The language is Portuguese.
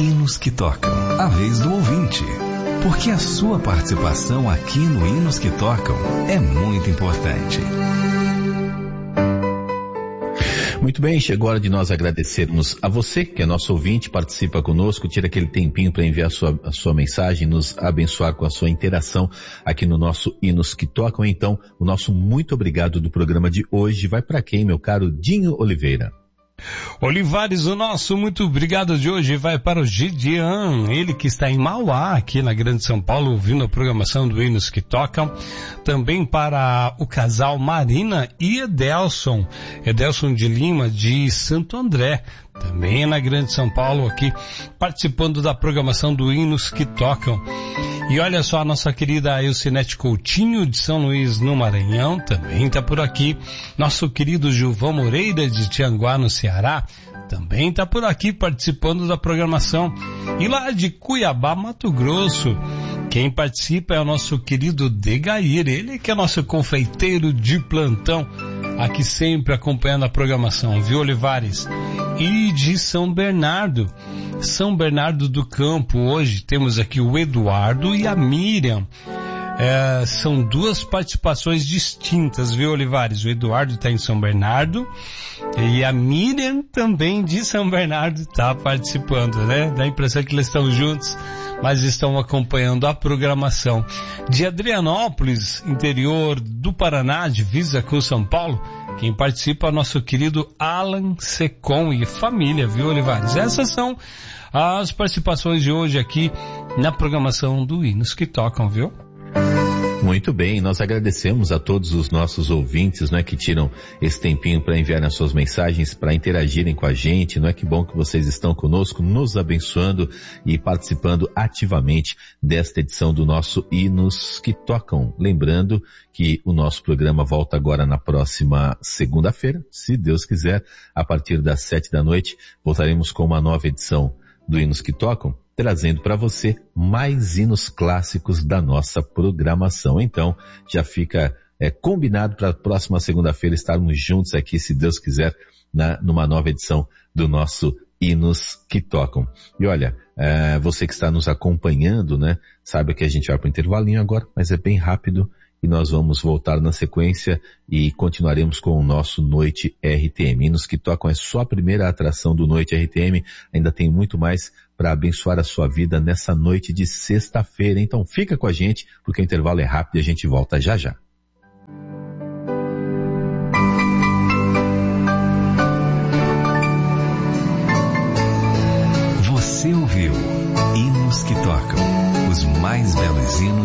Hinos que Tocam, a vez do ouvinte. Porque a sua participação aqui no Hinos que Tocam é muito importante. Muito bem, chegou a hora de nós agradecermos a você, que é nosso ouvinte, participa conosco, tira aquele tempinho para enviar a sua mensagem, nos abençoar com a sua interação aqui no nosso Hinos que Tocam. Então, o nosso muito obrigado do programa de hoje vai para quem, meu caro Dinho Oliveira? Olivares, o nosso muito obrigado de hoje vai para o Gideon, ele que está em Mauá, aqui na Grande São Paulo, ouvindo a programação do Hinos que Tocam. Também para o casal Marina e Edelson de Lima, de Santo André, também na Grande São Paulo, aqui participando da programação do Hinos que Tocam. E olha só, a nossa querida Elcinete Coutinho, de São Luís, no Maranhão, também está por aqui. Nosso querido Gilvão Moreira, de Tianguá, no Ceará, também está por aqui participando da programação. E lá de Cuiabá, Mato Grosso, quem participa é o nosso querido Degair, ele que é nosso confeiteiro de plantão, aqui sempre acompanhando a programação, viu, Olivares? E de São Bernardo do Campo, hoje temos aqui o Eduardo e a Miriam. São duas participações distintas, viu, Olivares? O Eduardo está em São Bernardo e a Miriam também de São Bernardo está participando, né? Dá a impressão que eles estão juntos, mas estão acompanhando a programação. De Adrianópolis, interior do Paraná, divisa com São Paulo, quem participa é o nosso querido Alan Secom e família, viu, Olivares? Essas são as participações de hoje aqui na programação do Hinos que Tocam, viu? Muito bem, nós agradecemos a todos os nossos ouvintes, que tiram esse tempinho para enviarem as suas mensagens, para interagirem com a gente, que bom que vocês estão conosco, nos abençoando e participando ativamente desta edição do nosso Hinos que Tocam. Lembrando que o nosso programa volta agora na próxima segunda-feira, se Deus quiser, a partir das 7 da noite, voltaremos com uma nova edição do Hinos que Tocam, trazendo para você mais hinos clássicos da nossa programação. Então, já fica combinado para a próxima segunda-feira estarmos juntos aqui, se Deus quiser, numa nova edição do nosso Hinos que Tocam. E olha, você que está nos acompanhando, sabe que a gente vai para o intervalinho agora, mas é bem rápido e nós vamos voltar na sequência e continuaremos com o nosso Noite RTM. Hinos que Tocam é só a primeira atração do Noite RTM, ainda tem muito mais para abençoar a sua vida nessa noite de sexta-feira. Então fica com a gente, porque o intervalo é rápido e a gente volta já já. Você ouviu Hinos que Tocam, os mais belos hinos